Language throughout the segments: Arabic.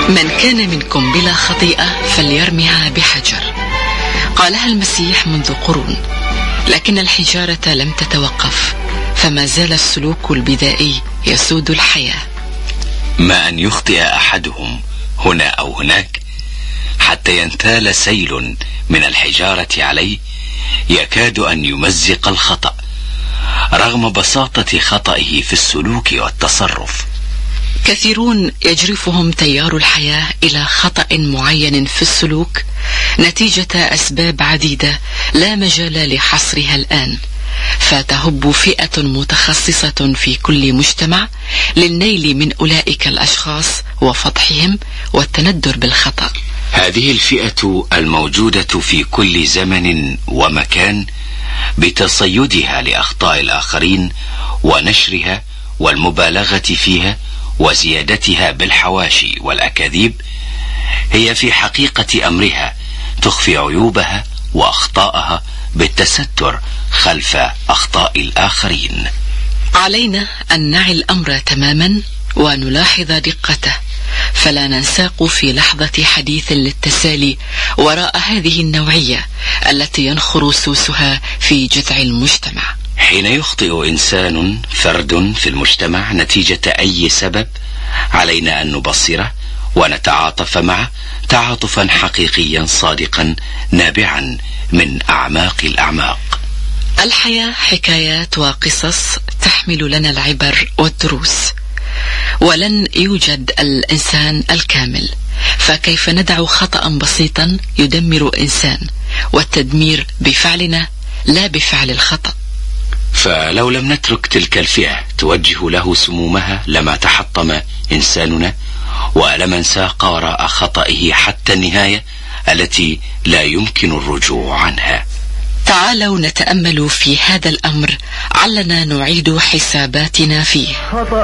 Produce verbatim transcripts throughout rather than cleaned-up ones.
من كان منكم بلا خطيئة فليرمها بحجر. قالها المسيح منذ قرون، لكن الحجارة لم تتوقف، فما زال السلوك البدائي يسود الحياة. ما أن يخطئ أحدهم هنا أو هناك حتى ينتال سيل من الحجارة عليه يكاد أن يمزق الخطأ، رغم بساطة خطئه في السلوك والتصرف. كثيرون يجرفهم تيار الحياة إلى خطأ معين في السلوك نتيجة أسباب عديدة لا مجال لحصرها الآن، فتهب فئة متخصصة في كل مجتمع للنيل من أولئك الأشخاص وفضحهم والتندر بالخطأ. هذه الفئة الموجودة في كل زمن ومكان بتصيدها لأخطاء الآخرين ونشرها والمبالغة فيها وزيادتها بالحواشي والأكاذيب، هي في حقيقة أمرها تخفي عيوبها وأخطاءها بالتستر خلف أخطاء الآخرين. علينا أن نعي الأمر تماما ونلاحظ دقته، فلا ننساق في لحظة حديث للتسالي وراء هذه النوعية التي ينخر سوسها في جذع المجتمع. حين يخطئ إنسان فرد في المجتمع نتيجة أي سبب، علينا أن نبصره ونتعاطف معه تعاطفا حقيقيا صادقا نابعا من أعماق الأعماق. الحياة حكايات وقصص تحمل لنا العبر والدروس، ولن يوجد الإنسان الكامل، فكيف ندع خطأ بسيطا يدمر إنسان، والتدمير بفعلنا لا بفعل الخطأ. فلو لم نترك تلك الفئة توجه له سمومها لما تحطم إنساننا، ولمن ساق وراء خطئه حتى النهاية التي لا يمكن الرجوع عنها. تعالوا نتأمل في هذا الأمر علنا نعيد حساباتنا فيه. خطأ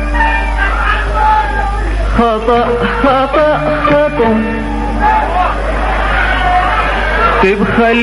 خطأ خطأ خطأ تبخل